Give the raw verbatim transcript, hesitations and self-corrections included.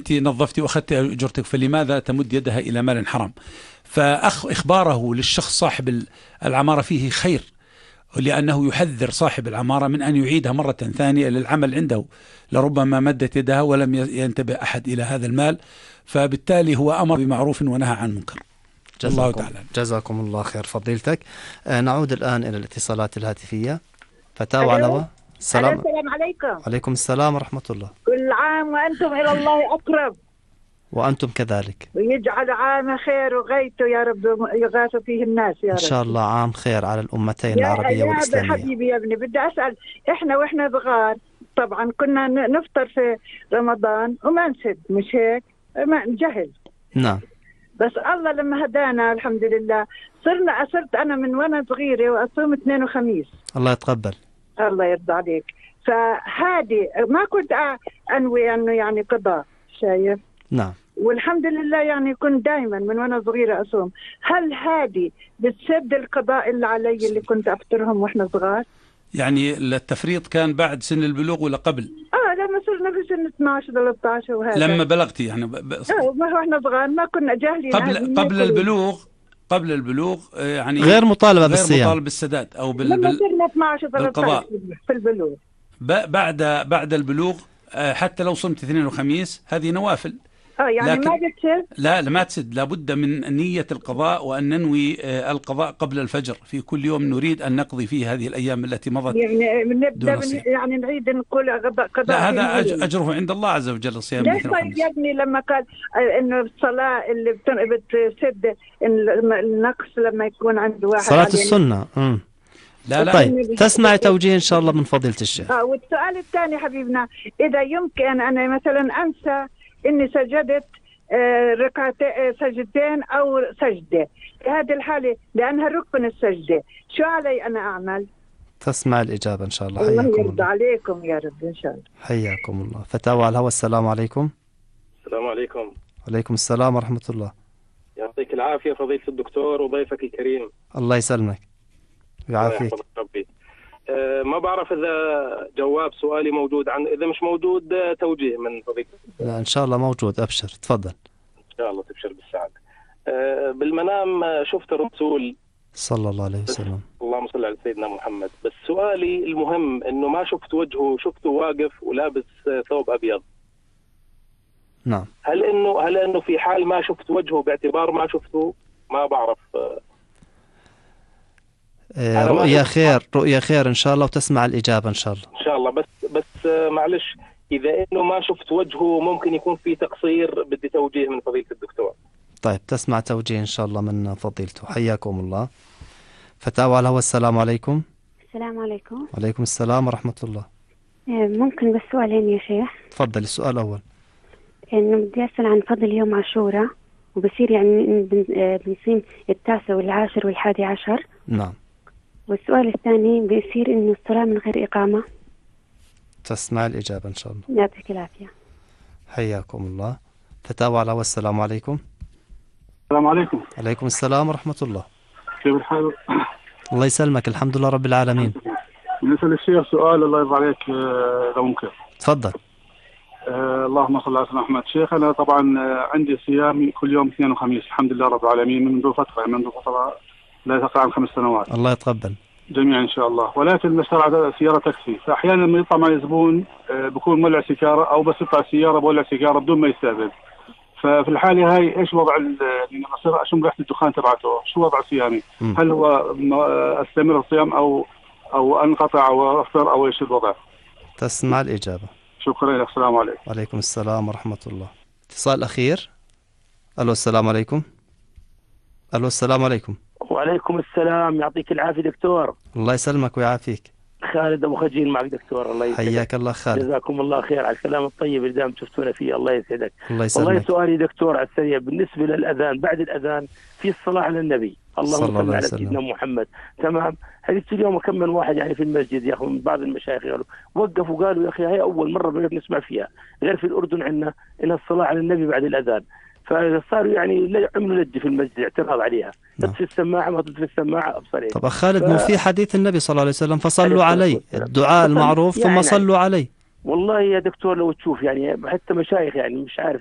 أنت نظفتي وأخذت أجرتك، فلماذا تمد يدها إلى مال حرام؟ فإخباره للشخص صاحب العمارة فيه خير، لأنه يحذر صاحب العمارة من أن يعيدها مرة ثانية للعمل عنده، لربما مدت يدها ولم ينتبه أحد إلى هذا المال، فبالتالي هو أمر بمعروف ونهى عن منكر. الله تعالى. جزاكم الله خير فضيلتك. آه نعود الآن إلى الاتصالات الهاتفية. فتاوى على الهواء. السلام. السلام عليكم. عليكم السلام ورحمة الله. كل عام وأنتم إلى الله أقرب. وأنتم كذلك. ويجعل عام خير وغيته يا رب يغاث فيه الناس يا رب. إن شاء الله عام خير على الأمتين العربية والإسلامية. يا حبيبي يا ابني بدي أسأل، إحنا وإحنا صغار طبعا كنا نفطر في رمضان وما نسد، مش هيك؟ ما نجهل. نعم. بس الله لما هدانا الحمد لله صرنا أصرت أنا من وأنا صغيرة وأصوم اثنين وخميس. الله يتقبل. الله يرضى عليك. فهذه ما كنت أنوي أنه يعني قضاء، شايف؟ نعم. والحمد لله يعني كنت دائما من وانا صغيره اصوم. هل هذه بتسد القضاء اللي علي اللي كنت افطرهم واحنا صغار؟ يعني التفريط كان بعد سن البلوغ ولا قبل؟ اه لما صرنا في سن اثني عشر ثلاثة عشر وهذا. لما بلغتي يعني ب... ب... اه ما هو احنا صغار ما كنا جاهلين. قبل قبل البلوغ قبل البلوغ يعني غير مطالبه غير بالصيام، غير مطالب بالسداد او بال... لما صرنا اثني عشر ثلاثة عشر في البلوغ. ب... بعد بعد البلوغ حتى لو صمت اثنين وخميس هذه نوافل. اه يعني لكن ما بتسد؟ لا ما تسد، لابد من نية القضاء وأن ننوي القضاء قبل الفجر في كل يوم نريد أن نقضي فيه هذه الأيام التي مضت. يعني نبدأ يعني نريد نقول قضاء. لا هذا أج أجره عند الله عز وجل الصيام. ليش طيب يا ابني لما قال إنه الصلاة اللي بتسد النقص لما يكون عنده واحد صلاة السنة. امم لا لا. طيب تسمع توجيه إن شاء الله من فضيلة الشيخ. اه والسؤال الثاني حبيبنا، إذا يمكن أنا مثلا أنسى إني سجدت آه ركعتين سجدتين أو سجدة، في هذه الحالة لأنها ركن السجدة، شو علي أنا أعمل؟ تسمع الإجابة إن شاء الله. الله حياكم يرضى الله. عليكم يا رب إن شاء الله. حياكم الله. فتاوى على الهواء. السلام عليكم. السلام عليكم. وعليكم السلام ورحمة الله. يعطيك العافية فضيلة الدكتور وضيفك الكريم. الله يسلمك ويعافيك. ربي. أه ما بعرف إذا جواب سؤالي موجود، عن إذا مش موجود توجيه من فضيلة. لا إن شاء الله موجود، أبشر تفضل. إن شاء الله تبشر بالسعادة. أه بالمنام شفت الرسول صلى الله عليه وسلم. اللهم صل على سيدنا محمد. بس سؤالي المهم إنه ما شفت وجهه، شفته واقف ولابس ثوب أبيض. نعم. هل إنه هل إنه في حال ما شفت وجهه باعتبار ما شفته؟ ما بعرف. آه رؤيا خير، رؤيا خير إن شاء الله، وتسمع الإجابة إن شاء الله. إن شاء الله. بس بس معلش إذا إنه ما شفت وجهه ممكن يكون في تقصير، بدي توجيه من فضيلة الدكتور. طيب تسمع توجيه إن شاء الله من فضيلته. حياكم الله. فتاوى على الهواء. السلام عليكم. السلام عليكم. وعليكم السلام ورحمة الله. ممكن بس سؤالين يا شيخ؟ تفضل. السؤال الأول إنه بدي أسأل عن فضل يوم عاشوراء، وبصير يعني بنصيم التاسع والعاشر والحادي عشر. نعم. والسؤال الثاني بيصير إنه الصلاة من غير إقامة. تسمع الإجابة إن شاء الله. يعطيك العافية. حياكم الله. فتاوى على والسلام عليكم. السلام عليكم. عليكم السلام ورحمة الله. كيف الحال؟ الله يسلمك، الحمد لله رب العالمين. نسأل الشيخ سؤال الله يرضى عليك لو ممكن. تفضل. آه اللهم صل على سيدنا محمد. شيخ أنا طبعا عندي صيام كل يوم اثنين وخميس الحمد لله رب العالمين منذ فترة منذ فترة لا تقل عن خمس سنوات. الله يتقبل جميعا إن شاء الله. ولكن بشتري سيارة تاكسي، فأحيانا لما يطلع معي زبون بكون مولع سيجارة أو بس يطلع السيارة بولع سيجارة بدون ما يستأذن. ففي الحالة هاي إيش وضع لما أصير أشم ريحة الدخان تبعته؟ شو وضع صيامي؟ هل هو أستمر الصيام أو أو أنقطع أو أفطر أو إيش الوضع؟ تسمع الإجابة. شكرا لك. السلام عليكم. وعليكم السلام ورحمة الله. اتصال أخير. ألو السلام عليكم. ألو السلام عليكم. وعليكم السلام. يعطيك العافية دكتور. الله يسلمك ويعافيك. خالد أبو خجيل معك دكتور. الله يسعدك. حياك الله خالد. جزاكم الله خير على الكلام الطيب اللي دائما تفتونا فيه. الله يسعدك. الله يسلمك. والله سؤالي دكتور على السريع بالنسبة للأذان، بعد الأذان في الصلاة على النبي اللهم صل على سيدنا محمد. تمام. هذه اليوم كم من واحد يعني في المسجد يا أخي من بعض المشايخ قالوا وقفوا قالوا يا أخي هاي أول مرة بنعرف نسمع فيها، غير في الأردن عندنا إنها الصلاة على النبي بعد الأذان. فصاروا يعني لا عملوا لجة في المسجد اعتراض عليها. نعم. تطفي السماعة ما تطفي السماعة أبصر. طب خالد ف... مو في حديث النبي صلى الله عليه وسلم فصلوا عليه الدعاء المعروف ثم يعني صلوا عليه. والله يا دكتور لو تشوف يعني حتى مشايخ يعني مش عارف